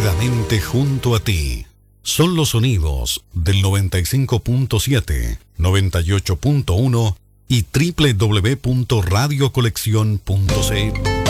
Plácidamente junto a ti. Son los sonidos del 95.7, 98.1 y www.radiocolección.cl.